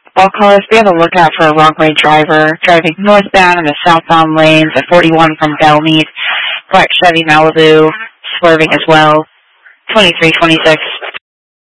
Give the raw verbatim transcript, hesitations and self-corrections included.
All callers, be on the lookout for a wrong-way driver driving northbound in the southbound lanes at forty-one from Bellmead. Black Chevy Malibu, swerving as well. twenty-three twenty-six.